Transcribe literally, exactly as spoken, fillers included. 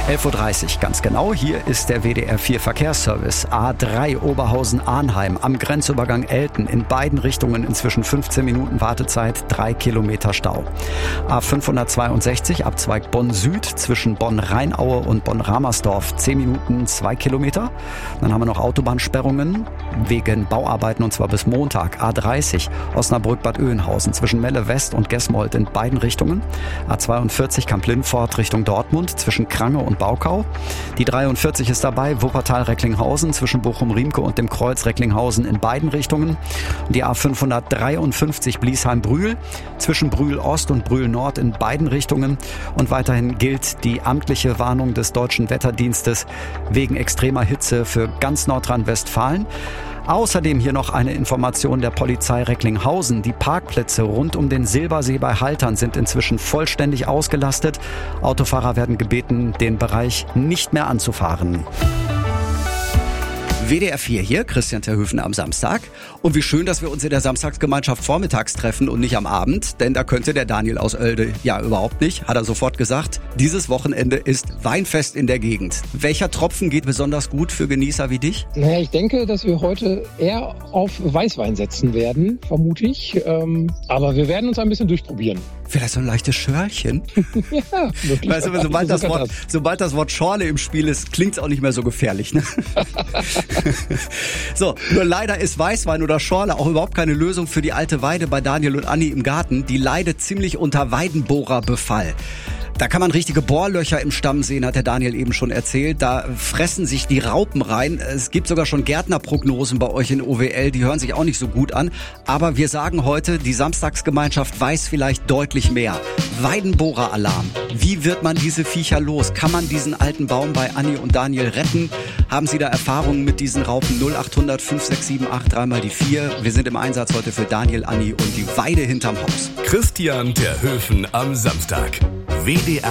elf Uhr dreißig, ganz genau. Hier ist der W D R vier Verkehrsservice. A drei Oberhausen-Arnheim am Grenzübergang Elten. In beiden Richtungen inzwischen fünfzehn Minuten Wartezeit, drei Kilometer Stau. A fünfhundertzweiundsechzig Abzweig Bonn-Süd zwischen Bonn-Rheinaue und Bonn-Ramersdorf. zehn Minuten, zwei Kilometer. Dann haben wir noch Autobahnsperrungen wegen Bauarbeiten und zwar bis Montag. A dreißig Osnabrück-Bad Oeynhausen zwischen Melle West und Gesmold in beiden Richtungen. A zweiundvierzig Kamp-Lindfort Richtung Dortmund zwischen Krange und Baukau. Die dreiundvierzig ist dabei, Wuppertal-Recklinghausen zwischen Bochum-Riemke und dem Kreuz Recklinghausen in beiden Richtungen. Die A fünfhundertdreiundfünfzig Bliesheim-Brühl zwischen Brühl-Ost und Brühl-Nord in beiden Richtungen. Und weiterhin gilt die amtliche Warnung des Deutschen Wetterdienstes wegen extremer Hitze für ganz Nordrhein-Westfalen. Außerdem hier noch eine Information der Polizei Recklinghausen. Die Parkplätze rund um den Silbersee bei Haltern sind inzwischen vollständig ausgelastet. Autofahrer werden gebeten, den Bereich nicht mehr anzufahren. W D R vier hier, Christian Terhöfen am Samstag. Und wie schön, dass wir uns in der Samstagsgemeinschaft vormittags treffen und nicht am Abend. Denn da könnte der Daniel aus Oelde ja überhaupt nicht, hat er sofort gesagt. Dieses Wochenende ist Weinfest in der Gegend. Welcher Tropfen geht besonders gut für Genießer wie dich? Naja, ich denke, dass wir heute eher auf Weißwein setzen werden, vermute ich. Ähm, aber wir werden uns ein bisschen durchprobieren. Vielleicht so ein leichtes Schörlchen? Ja, wirklich. Weißt du, sobald das, Wort, sobald das Wort Schorle im Spiel ist, klingt's auch nicht mehr so gefährlich, ne? So, nur leider ist Weißwein oder Schorle auch überhaupt keine Lösung für die alte Weide bei Daniel und Anni im Garten. Die leidet ziemlich unter Weidenbohrerbefall. Da kann man richtige Bohrlöcher im Stamm sehen, hat der Daniel eben schon erzählt. Da fressen sich die Raupen rein. Es gibt sogar schon Gärtnerprognosen bei euch in O W L, die hören sich auch nicht so gut an. Aber wir sagen heute, die Samstagsgemeinschaft weiß vielleicht deutlich mehr. Weidenbohreralarm. Wie wird man diese Viecher los? Kann man diesen alten Baum bei Anni und Daniel retten? Haben Sie da Erfahrungen mit diesen Raupen? null acht hundert fünf sechs sieben acht drei mal die vier. Wir sind im Einsatz heute für Daniel, Anni und die Weide hinterm Haus. Christian Terhöfen am Samstag. W D R